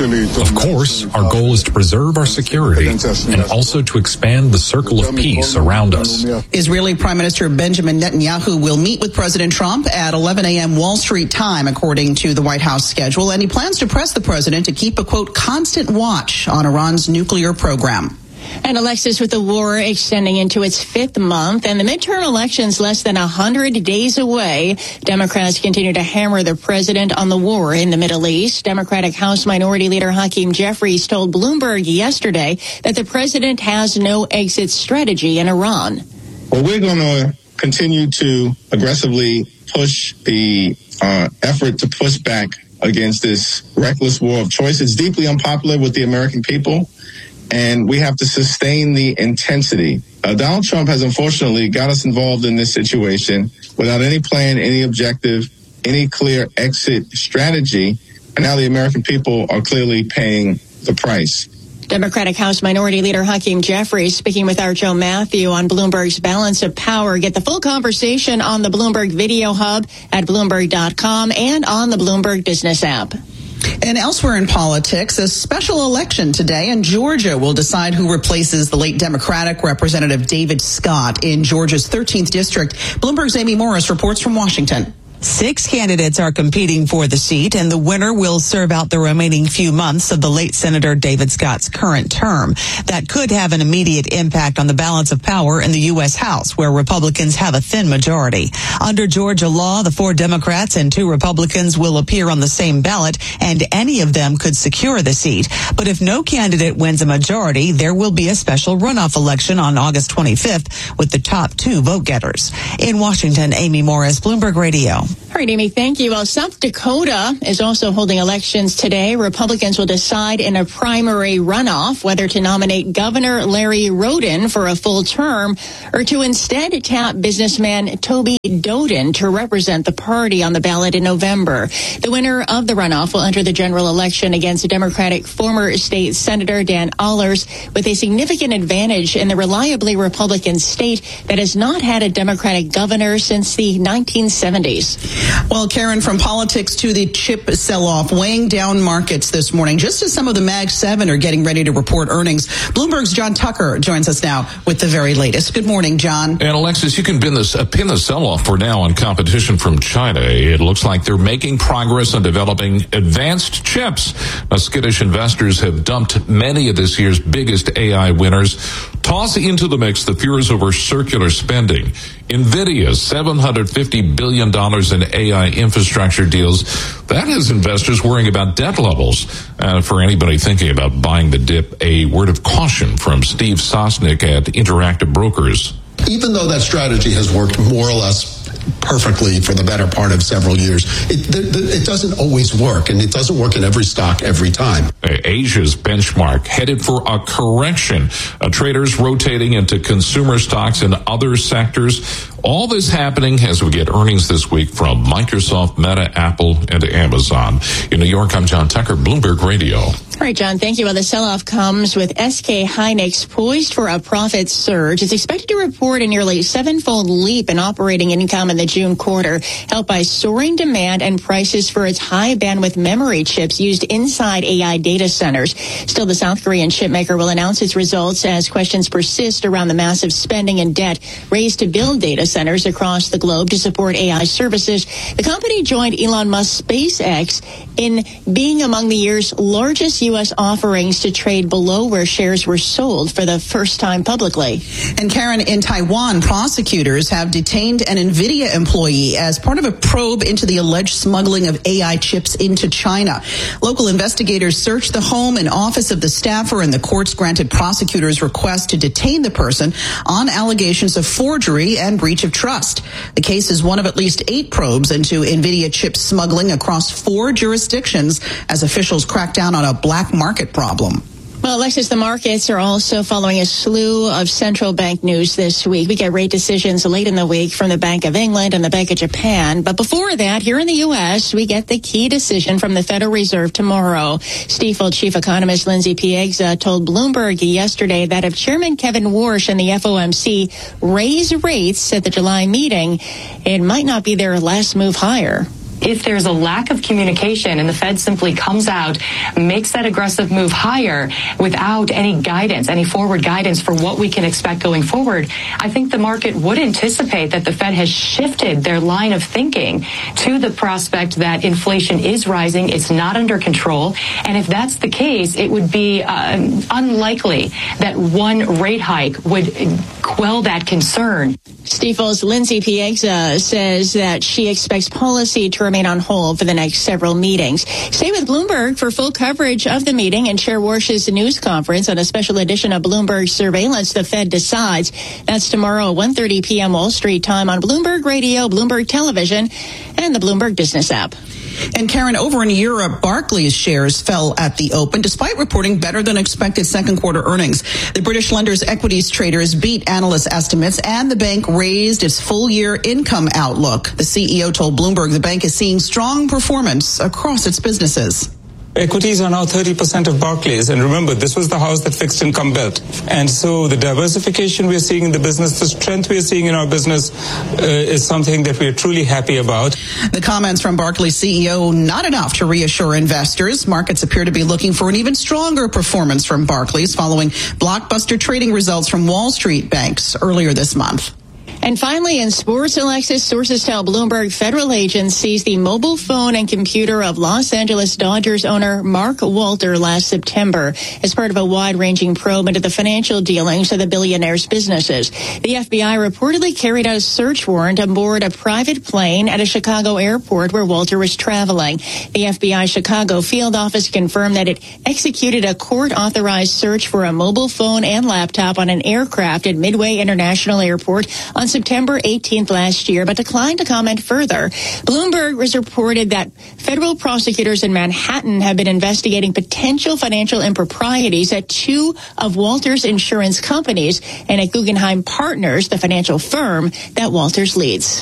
Of course, our goal is to preserve our security and also to expand the circle of peace around us. Israeli Prime Minister Benjamin Netanyahu will meet with President Trump at eleven a.m. Wall Street time, according to the White House schedule, and he plans to press the president to keep a, quote, constant watch on Iran's nuclear program. And Alexis, with the war extending into its fifth month and the midterm elections less than one hundred days away, Democrats continue to hammer the president on the war in the Middle East. Democratic House Minority Leader Hakeem Jeffries told Bloomberg yesterday that the president has no exit strategy in Iran. Well, we're going to continue to aggressively push the uh, effort to push back against this reckless war of choice. It's deeply unpopular with the American people, and we have to sustain the intensity. Uh, Donald Trump has unfortunately got us involved in this situation without any plan, any objective, any clear exit strategy, and now the American people are clearly paying the price. Democratic House Minority Leader Hakeem Jeffries speaking with our Joe Matthew on Bloomberg's Balance of Power. Get the full conversation on the Bloomberg Video Hub at Bloomberg dot com and on the Bloomberg Business app. And elsewhere in politics, a special election today in Georgia will decide who replaces the late Democratic Representative David Scott in Georgia's thirteenth district. Bloomberg's Amy Morris reports from Washington. Six candidates are competing for the seat, and the winner will serve out the remaining few months of the late Senator David Scott's current term. That could have an immediate impact on the balance of power in the U S House, where Republicans have a thin majority. Under Georgia law, the four Democrats and two Republicans will appear on the same ballot, and any of them could secure the seat. But if no candidate wins a majority, there will be a special runoff election on August twenty-fifth with the top two vote-getters. In Washington, Amy Morris, Bloomberg Radio. All right, Amy, thank you. Well, South Dakota is also holding elections today. Republicans will decide in a primary runoff whether to nominate Governor Larry Roden for a full term or to instead tap businessman Toby Doden to represent the party on the ballot in November. The winner of the runoff will enter the general election against Democratic former state Senator Dan Allers with a significant advantage in the reliably Republican state that has not had a Democratic governor since the nineteen seventies. Well, Karen, from politics to the chip sell-off, weighing down markets this morning, just as some of the Mag seven are getting ready to report earnings. Bloomberg's John Tucker joins us now with the very latest. Good morning, John. And Alexis, you can pin the, uh, pin the sell-off for now on competition from China. It looks like they're making progress on developing advanced chips. Now, skittish investors have dumped many of this year's biggest A I winners. Toss into the mix the fears over circular spending. NVIDIA's seven hundred fifty billion dollars in A I infrastructure deals. That has investors worrying about debt levels. Uh, for anybody thinking about buying the dip, a word of caution from Steve Sosnick at Interactive Brokers. Even though that strategy has worked more or less perfectly for the better part of several years, it, it doesn't always work, and it doesn't work in every stock every time. Asia's benchmark headed for a correction. Uh, traders rotating into consumer stocks and other sectors. All this happening as we get earnings this week from Microsoft, Meta, Apple, and Amazon. In New York, I'm John Tucker, Bloomberg Radio. All right, John, thank you. Well, the sell-off comes with S K Hynix poised for a profit surge. It's expected to report a nearly seven-fold leap in operating income in the June quarter, helped by soaring demand and prices for its high-bandwidth memory chips used inside A I data centers. Still, the South Korean chipmaker will announce its results as questions persist around the massive spending and debt raised to build data centers across the globe to support A I services. The company joined Elon Musk's SpaceX in being among the year's largest U S offerings to trade below where shares were sold for the first time publicly. And Karen, in Taiwan, prosecutors have detained an NVIDIA employee as part of a probe into the alleged smuggling of A I chips into China. Local investigators searched the home and office of the staffer, and the courts granted prosecutors' request to detain the person on allegations of forgery and breach of trust. The case is one of at least eight probes into NVIDIA chip smuggling across four jurisdictions as officials crack down on a black market problem. Well, Alexis, the markets are also following a slew of central bank news this week. We get rate decisions late in the week from the Bank of England and the Bank of Japan. But before that, here in the U S, we get the key decision from the Federal Reserve tomorrow. Stifel chief economist Lindsay Piegza told Bloomberg yesterday that if Chairman Kevin Warsh and the F O M C raise rates at the July meeting, it might not be their last move higher. If there's a lack of communication and the Fed simply comes out, makes that aggressive move higher without any guidance, any forward guidance for what we can expect going forward, I think the market would anticipate that the Fed has shifted their line of thinking to the prospect that inflation is rising, it's not under control. And if that's the case, it would be uh, unlikely that one rate hike would quell that concern. Stifel's Lindsay Piegza says that she expects policy to remain on hold for the next several meetings. Stay with Bloomberg for full coverage of the meeting and Chair Warsh's news conference on a special edition of Bloomberg Surveillance, The Fed Decides. That's tomorrow at one thirty p.m. Wall Street time on Bloomberg Radio, Bloomberg Television, and the Bloomberg Business app. And Karen, over in Europe, Barclays shares fell at the open despite reporting better than expected second quarter earnings. The British lender's equities traders beat analyst estimates, and the bank raised its full year income outlook. The C E O told Bloomberg the bank is seeing strong performance across its businesses. Equities are now thirty percent of Barclays. And remember, this was the house that fixed income built. And so the diversification we're seeing in the business, the strength we're seeing in our business uh, is something that we're truly happy about. The comments from Barclays C E O, not enough to reassure investors. Markets appear to be looking for an even stronger performance from Barclays following blockbuster trading results from Wall Street banks earlier this month. And finally, in sports, Alexis, sources tell Bloomberg federal agents seized the mobile phone and computer of Los Angeles Dodgers owner Mark Walter last September as part of a wide-ranging probe into the financial dealings of the billionaire's businesses. The F B I reportedly carried out a search warrant aboard a private plane at a Chicago airport where Walter was traveling. The F B I Chicago field office confirmed that it executed a court-authorized search for a mobile phone and laptop on an aircraft at Midway International Airport on September eighteenth last year, but declined to comment further. Bloomberg has reported that federal prosecutors in Manhattan have been investigating potential financial improprieties at two of Walter's insurance companies and at Guggenheim Partners, the financial firm that Walters leads.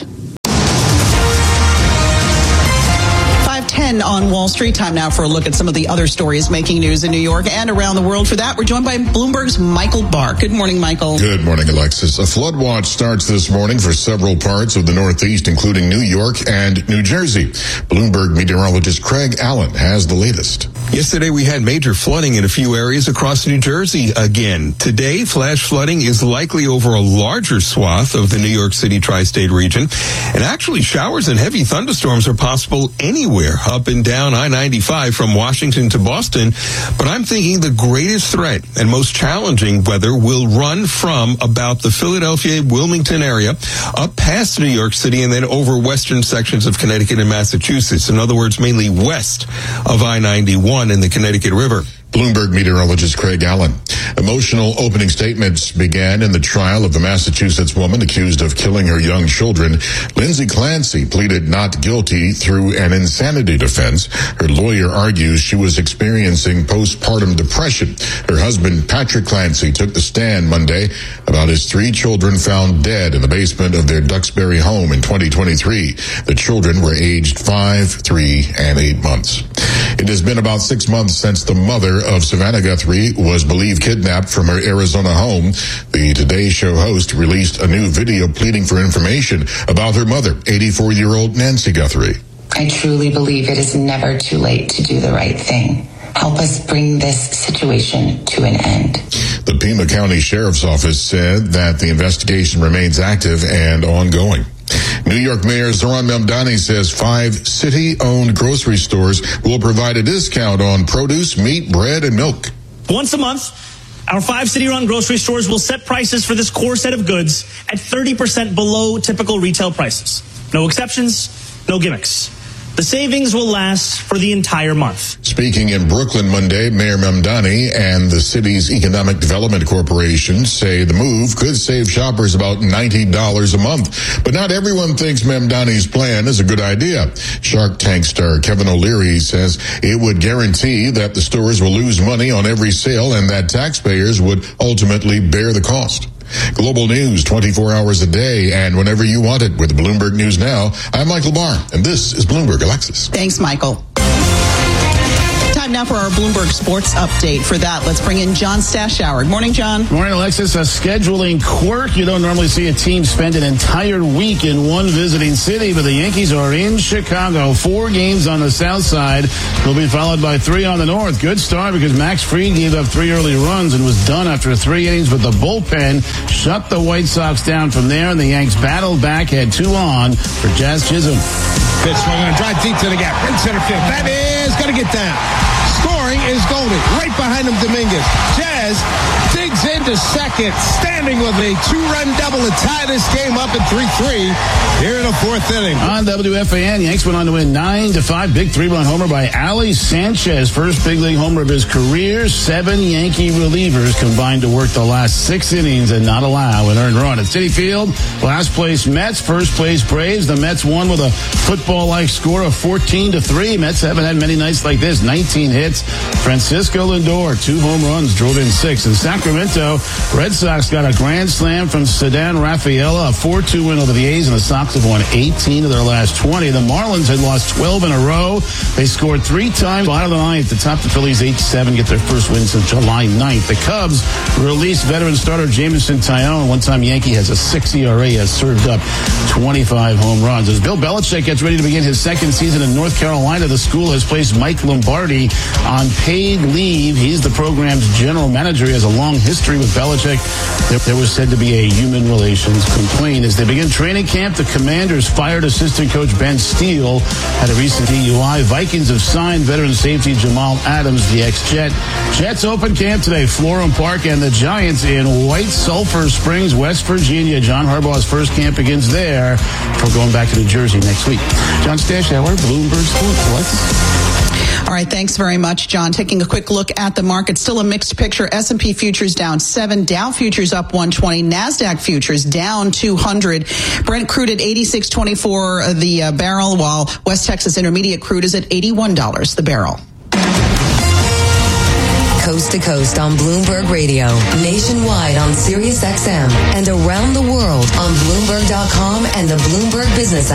ten on Wall Street. Time now for a look at some of the other stories making news in New York and around the world. For that, we're joined by Bloomberg's Michael Barr. Good morning, Michael. Good morning, Alexis. A flood watch starts this morning for several parts of the Northeast, including New York and New Jersey. Bloomberg meteorologist Craig Allen has the latest. Yesterday, we had major flooding in a few areas across New Jersey again. Today, flash flooding is likely over a larger swath of the New York City tri-state region. And actually, showers and heavy thunderstorms are possible anywhere up and down I ninety-five from Washington to Boston. But I'm thinking the greatest threat and most challenging weather will run from about the Philadelphia, Wilmington area up past New York City and then over western sections of Connecticut and Massachusetts. In other words, mainly west of I ninety-one in the Connecticut River. Bloomberg meteorologist Craig Allen. Emotional opening statements began in the trial of the Massachusetts woman accused of killing her young children. Lindsay Clancy pleaded not guilty through an insanity defense. Her lawyer argues she was experiencing postpartum depression. Her husband, Patrick Clancy, took the stand Monday about his three children found dead in the basement of their Duxbury home in twenty twenty-three. The children were aged five, three, and eight months. It has been about six months since the mother of Savannah Guthrie was believed kidnapped from her Arizona home. The Today Show host released a new video pleading for information about her mother, eighty-four-year-old Nancy Guthrie. I truly believe it is never too late to do the right thing. Help us bring this situation to an end. The Pima County Sheriff's Office said that the investigation remains active and ongoing. New York Mayor Zohran Mamdani says five city-owned grocery stores will provide a discount on produce, meat, bread, and milk. Once a month, our five city-run grocery stores will set prices for this core set of goods at thirty percent below typical retail prices. No exceptions, no gimmicks. The savings will last for the entire month. Speaking in Brooklyn Monday, Mayor Mamdani and the city's Economic Development Corporation say the move could save shoppers about ninety dollars a month. But not everyone thinks Mamdani's plan is a good idea. Shark Tank star Kevin O'Leary says it would guarantee that the stores will lose money on every sale and that taxpayers would ultimately bear the cost. Global news twenty-four hours a day and whenever you want it with Bloomberg News Now. I'm Michael Barr, and this is Bloomberg Alexis. Thanks, Michael. Time now for our Bloomberg Sports Update. For that, let's bring in John Stashower. Morning, John. Morning, Alexis. A scheduling quirk. You don't normally see a team spend an entire week in one visiting city, but the Yankees are in Chicago. Four games on the south side will be followed by three on the north. Good start because Max Fried gave up three early runs and was done after three innings, but the bullpen shut the White Sox down from there, and the Yanks battled back, had two on for Jazz Chisholm. Pitch swung on, drive deep to the gap, right center field. That is going to get down. Scoring is Goldie. Right behind him, Dominguez. Jazz digs into second, standing with a two-run double to tie this game up at three three here in the fourth inning. On W F A N, Yanks went on to win nine to five. Big three-run homer by Ali Sanchez. First big league homer of his career. Seven Yankee relievers combined to work the last six innings and not allow an earned run. At Citi Field, last place Mets, first place Braves. The Mets won with a football-like score of fourteen to three. Mets haven't had many nights like this. nineteen hits. Francisco Lindor, two home runs, drove in six. In Sacramento, Red Sox got a grand slam from Ceddanne Rafaela, a four two win over the A's, and the Sox Hawks have won eighteen of their last twenty. The Marlins had lost twelve in a row. They scored three times. Bottom of the ninth, the top the Phillies eight seven, get their first win since July ninth. The Cubs released veteran starter Jameson Taillon. One-time Yankee has a six E R A, has served up twenty-five home runs. As Bill Belichick gets ready to begin his second season in North Carolina, the school has placed Mike Lombardi on paid leave. He's the program's general manager. He has a long history with Belichick. There, there was said to be a human relations complaint. As they begin training camp, the Commanders fired assistant coach Ben Steele had a recent D U I. Vikings have signed veteran safety Jamal Adams, the ex-Jet. Jets open camp today, Florham Park, and the Giants in White Sulphur Springs, West Virginia. John Harbaugh's first camp begins there before going back to New Jersey next week. John Stashauer, Bloomberg Sports. All right, thanks very much, John. Taking a quick look at the market, still a mixed picture. S and P futures down seven, Dow futures up one twenty, NASDAQ futures down two hundred. Brent crude at eighty-six twenty-four the uh, barrel, while West Texas Intermediate crude is at eighty-one dollars the barrel. Coast to coast on Bloomberg Radio, nationwide on Sirius X M, and around the world on Bloomberg dot com and the Bloomberg Business app.